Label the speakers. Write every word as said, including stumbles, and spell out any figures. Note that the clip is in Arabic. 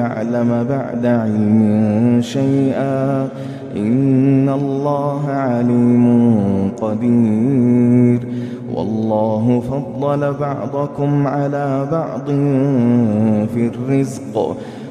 Speaker 1: يعلم بعد علم شيئا إن الله عليم قدير والله فضل بعضكم على بعض في الرزق